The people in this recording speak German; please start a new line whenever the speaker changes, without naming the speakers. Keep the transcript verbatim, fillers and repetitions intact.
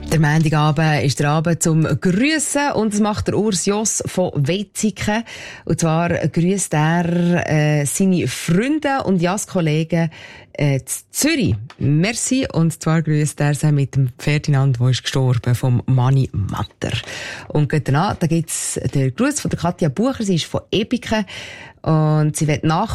Der Montagabend ist der Abend zum Grüssen und das macht der Urs Joss von Weizikon. Und zwar grüsst er äh, seine Freunde und Jazz-Kollegen äh, in Zürich. Merci. Und zwar grüsst er sie mit dem Ferdinand, der ist gestorben, vom Mani Matter. Und danach, da gibt's den Gruß von der Katja Bucher, sie ist von Epiken und sie wird nach